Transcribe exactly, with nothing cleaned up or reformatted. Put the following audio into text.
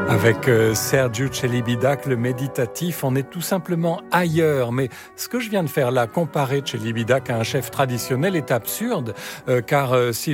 Avec euh, Sergiu Celibidache, le méditatif, on est tout simplement ailleurs. Mais ce que je viens de faire là, comparer Celibidache à un chef traditionnel, est absurde, euh, car euh, s'il